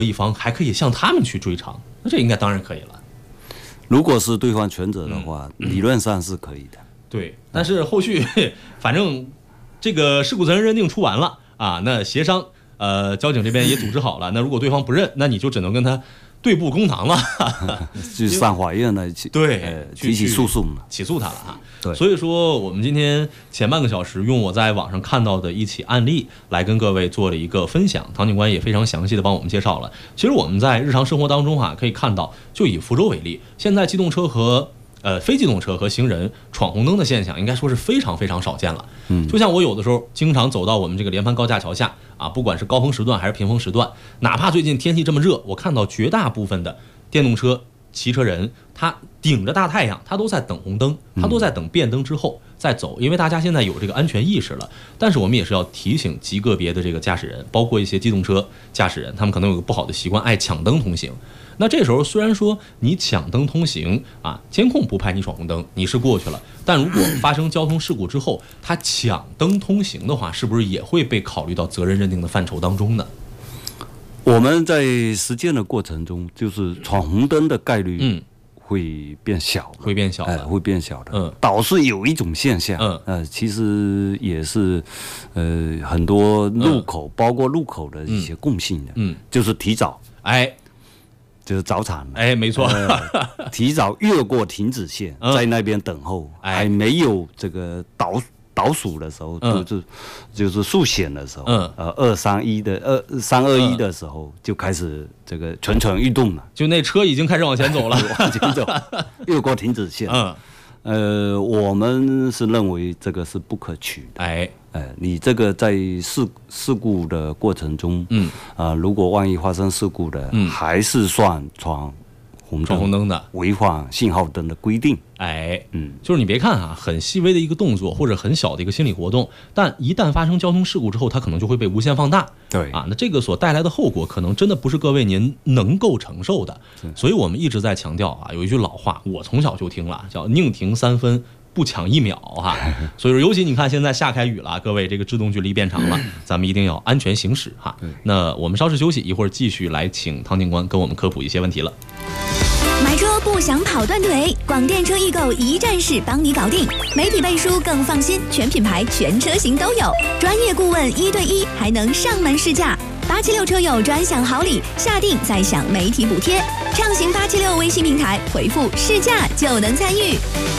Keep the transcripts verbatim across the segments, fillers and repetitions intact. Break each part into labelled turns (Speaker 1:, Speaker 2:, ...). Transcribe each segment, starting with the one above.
Speaker 1: 一方还可以向他们去追偿，那这应该当然可以了。
Speaker 2: 如果是对方全责的话，嗯、理论上是可以的。
Speaker 1: 对，但是后续反正这个事故责任认定出完了啊，那协商，呃，交警这边也组织好了。那如果对方不认，那你就只能跟他对簿公堂了，
Speaker 2: 去上法院了，
Speaker 1: 对，
Speaker 2: 呃、提起诉讼了，
Speaker 1: 起诉他了啊。
Speaker 2: 对，
Speaker 1: 所以说我们今天前半个小时用我在网上看到的一起案例来跟各位做了一个分享，唐警官也非常详细的帮我们介绍了。其实我们在日常生活当中啊，可以看到，就以福州为例，现在机动车和呃非机动车和行人闯红灯的现象，应该说是非常非常少见了。嗯，就像我有的时候经常走到我们这个连盘高架桥下啊，不管是高峰时段还是平峰时段，哪怕最近天气这么热，我看到绝大部分的电动车骑车人，他顶着大太阳，他都在等红灯，他都在等变灯之后再走，因为大家现在有这个安全意识了。但是我们也是要提醒极个别的这个驾驶人，包括一些机动车驾驶人，他们可能有个不好的习惯，爱抢灯通行。那这时候虽然说你抢灯通行啊，监控不拍你闯红灯，你是过去了，但如果发生交通事故之后，他抢灯通行的话，是不是也会被考虑到责任认定的范畴当中呢？
Speaker 2: 我们在实践的过程中，就是闯红灯的概率，嗯，会变小，
Speaker 1: 会变小，
Speaker 2: 哎、呃，会变小的。
Speaker 1: 嗯，
Speaker 2: 倒是有一种现象，嗯，呃，其实也是，呃，很多路口，嗯、包括路口的一些共性的，嗯，就是提早，
Speaker 1: 哎，
Speaker 2: 就是早产，
Speaker 1: 哎，没错，
Speaker 2: 呃、提早越过停止线，嗯、在那边等候，哎、还没有这个倒。倒数的时候，嗯、就是就是速显的时候，嗯、呃，二三一的二三二一的时候、嗯、就开始这个蠢蠢欲动了，
Speaker 1: 就那车已经开始往前走了，
Speaker 2: 往前走，越过停止线。嗯，呃，我们是认为这个是不可取的。
Speaker 1: 哎，
Speaker 2: 呃，你这个在事事故的过程中，嗯，啊、呃，如果万一发生事故的，嗯，还是算闯红
Speaker 1: 闯红灯的，
Speaker 2: 违反信号灯的规定。
Speaker 1: 哎，嗯，就是你别看啊，很细微的一个动作或者很小的一个心理活动，但一旦发生交通事故之后，它可能就会被无限放大。
Speaker 2: 对
Speaker 1: 啊，那这个所带来的后果，可能真的不是各位您能够承受的。所以我们一直在强调啊，有一句老话，我从小就听了，叫宁停三分，不抢一秒哈。所以说，尤其你看现在下开雨了，各位这个制动距离变长了，咱们一定要安全行驶哈。那我们稍事休息，一会儿继续来请唐警官跟我们科普一些问题了。
Speaker 3: 买车不想跑断腿，广电车易购一站式帮你搞定，媒体背书更放心，全品牌全车型都有，专业顾问一对一，还能上门试驾。八七六车友专享好礼，下定再享媒体补贴。畅行八七六微信平台回复试驾就能参与。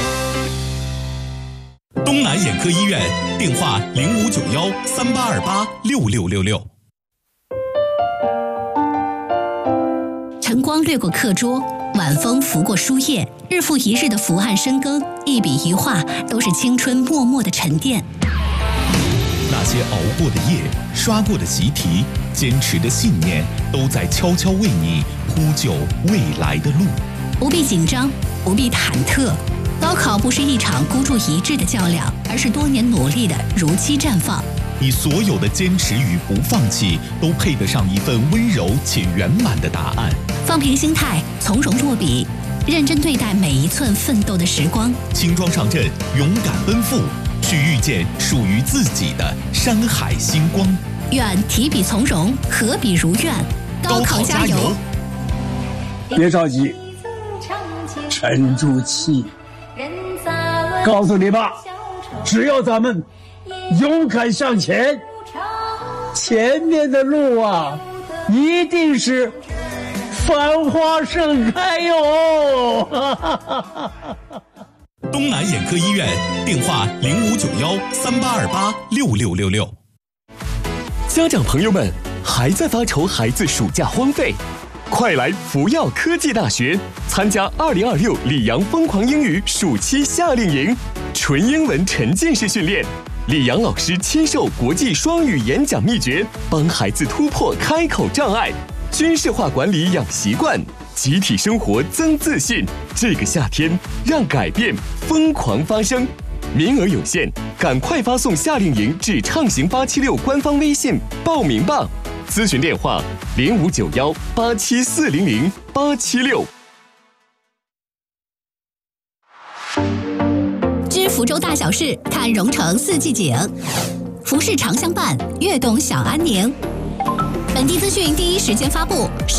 Speaker 4: 东南眼科医院电话零五九幺三八二八六六六六。
Speaker 5: 晨光掠过课桌，晚风拂过书页，日复一日的伏案深耕，一笔一画都是青春默默的沉淀。
Speaker 4: 那些熬过的夜，刷过的习题，坚持的信念，都在悄悄为你铺就未来的路。
Speaker 5: 不必紧张，不必忐忑，高考不是一场孤注一掷的较量，而是多年努力的如期绽放。
Speaker 4: 你所有的坚持与不放弃，都配得上一份温柔且圆满的答案。
Speaker 5: 放平心态，从容落笔，认真对待每一寸奋斗的时光。
Speaker 4: 轻装上阵，勇敢奔赴，去遇见属于自己的山海星光。
Speaker 5: 愿提笔从容，合笔如愿。高考加油！
Speaker 6: 别着急，沉住气。告诉你吧，只要咱们勇敢向前，前面的路啊，一定是繁花盛开哟！
Speaker 4: 东南眼科医院电话零五九幺三八二八六六六六。
Speaker 7: 家长朋友们，还在发愁孩子暑假荒废？快来福耀科技大学参加二零二六里昂疯狂英语暑期夏令营，纯英文沉浸式训练。李阳老师亲授国际双语演讲秘诀，帮孩子突破开口障碍，军事化管理养习惯，集体生活增自信。这个夏天，让改变疯狂发生。名额有限，赶快发送夏令营至畅行八七六官方微信报名吧。咨询电话零五九幺八七四零零八七六。
Speaker 5: 知福州大小事，看蓉城四季景。服饰常相伴，悦动小安宁。本地资讯第一时间发布。